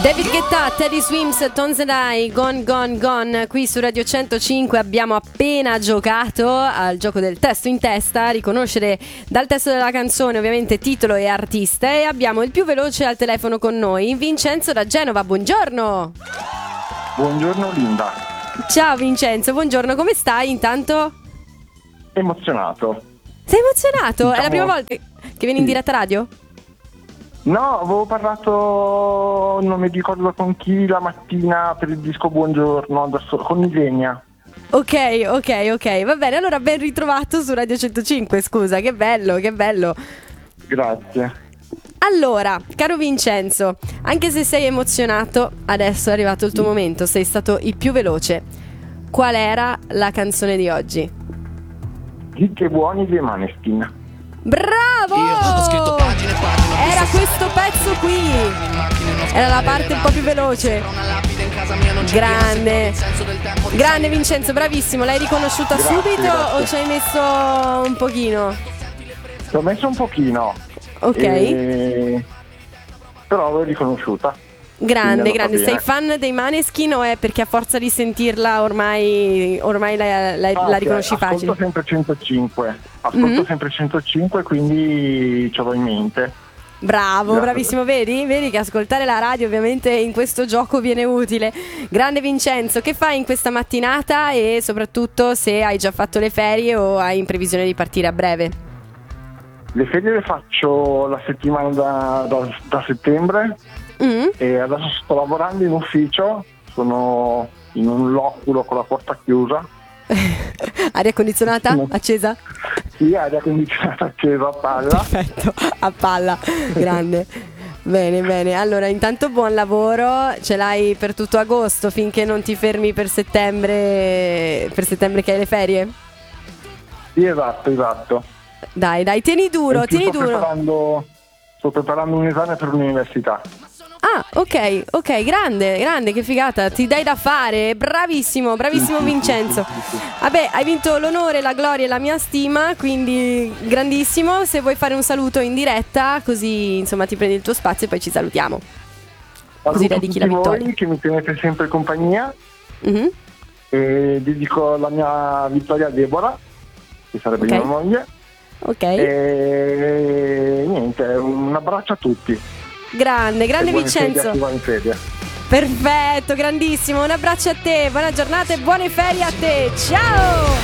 David Guetta, Teddy Swims, Tones and I, Gone Gone Gone. Qui su Radio 105 abbiamo appena giocato al gioco del testo in testa, riconoscere dal testo della canzone ovviamente titolo e artista, e abbiamo il più veloce al telefono con noi, Vincenzo da Genova. Buongiorno. Buongiorno Linda. Ciao Vincenzo, buongiorno, come stai intanto? Emozionato. Sei emozionato? Diciamo... È la prima volta che vieni in diretta radio? No, avevo parlato, non mi ricordo con chi, la mattina per il disco Buongiorno, adesso, con Ilenia. Ok, va bene, allora ben ritrovato su Radio 105, scusa, che bello. Grazie. Allora, caro Vincenzo, anche se sei emozionato, adesso è arrivato il tuo momento, sei stato il più veloce. Qual era la canzone di oggi? Ricchi e buoni dei Maneskin. Bravo! Era questo pezzo qui. Era la parte un po' più veloce. Grande Vincenzo, bravissimo. L'hai riconosciuta subito o ci hai messo un pochino? Ci ho messo un pochino. Ok. Però l'ho riconosciuta. Grande. Sei fan dei Maneskin o è perché a forza di sentirla ormai la riconosci facile? Ascolto sempre 105, quindi ce l'ho in mente. Bravo, bravissimo, vedi che ascoltare la radio ovviamente in questo gioco viene utile. Grande Vincenzo, che fai in questa mattinata e soprattutto se hai già fatto le ferie o hai in previsione di partire a breve? Le ferie le faccio la settimana da settembre. E adesso sto lavorando in ufficio, sono in un loculo con la porta chiusa. Aria condizionata accesa? Sì, aria condizionata accesa a palla. Perfetto, a palla, grande. Bene, allora intanto buon lavoro, ce l'hai per tutto agosto finché non ti fermi per settembre che hai le ferie? Sì, esatto. Dai, tieni duro. Sto preparando un esame per l'università. Ah, ok, grande, che figata, ti dai da fare, bravissimo Vincenzo. Vabbè, hai vinto l'onore, la gloria e la mia stima, quindi grandissimo. Se vuoi fare un saluto in diretta, così insomma ti prendi il tuo spazio e poi ci salutiamo. Così dedichi la vittoria. Voi che mi tenete sempre compagnia. E dedico la mia vittoria a Deborah, che sarebbe mia moglie. Ok. E niente, un abbraccio a tutti. Grande Vincenzo. Buone ferie. Perfetto, grandissimo. Un abbraccio a te, buona giornata e buone ferie a te. Ciao!